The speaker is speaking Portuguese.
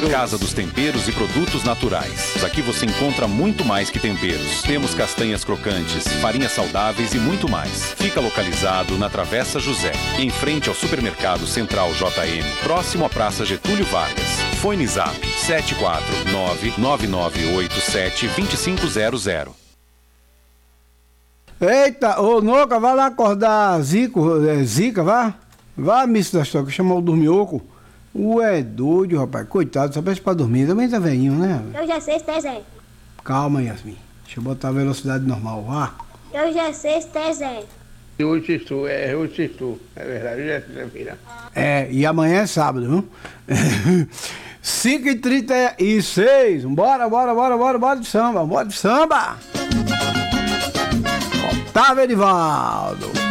Casa dos Temperos e Produtos Naturais. Aqui você encontra muito mais que temperos. Temos castanhas crocantes, farinhas saudáveis e muito mais. Fica localizado na Travessa José, em frente ao Supermercado Central JM, próximo à Praça Getúlio Vargas. Fone Zap 749-9987-2500. Eita, ô Noca, vai lá acordar Zica, vá. Vá, Miss da Stock, chamar o dormioco. É doido, rapaz. Coitado, só peço pra dormir. Também tá velhinho, né? Hoje é sexta, Zé. Calma, Yasmin. Deixa eu botar a velocidade normal, vá. Hoje é sexta, Zé. Hoje estou, é verdade, hoje é sexta-feira. E amanhã é sábado, viu? 5h36. Bora de samba, Otávio Edivaldo.